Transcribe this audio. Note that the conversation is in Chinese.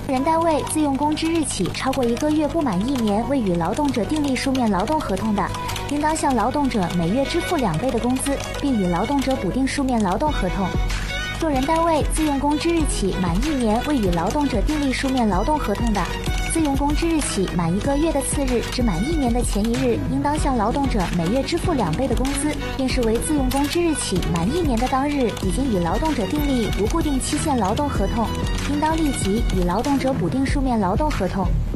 个人单位自用工之日起超过1个月不满1年未与劳动者订立书面劳动合同的，应当向劳动者每月支付2倍的工资，并与劳动者补订书面劳动合同。个人单位自用工之日起满1年未与劳动者订立书面劳动合同的，自用工之日起满1个月的次日至满1年的前1日，应当向劳动者每月支付2倍的工资，并视为自用工之日起满1年的当日已经与劳动者订立无固定期限劳动合同，应当立即与劳动者补订书面劳动合同。